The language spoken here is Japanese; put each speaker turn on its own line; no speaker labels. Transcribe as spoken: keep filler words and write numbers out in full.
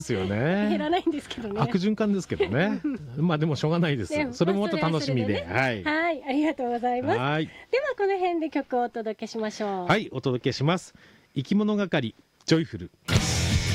ですよね。
減らないんですけどね。
悪循環ですけどね。まあでもしょうがないです。
ね
それもまた楽しみで。
まあそれはそれでね
はい。
はい、ありがとうございます。
はい。
ではこの辺で曲をお届けしましょう。
はい、お届けします。生き物係ジョイフル。